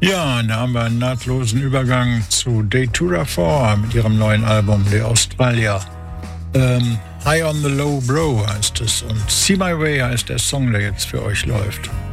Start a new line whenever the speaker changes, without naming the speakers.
Ja, da haben wir einen nahtlosen Übergang zu Datura 4 mit ihrem neuen Album The Australia. High on the Low Bro heißt es und See My Way heißt der Song, der jetzt für euch läuft.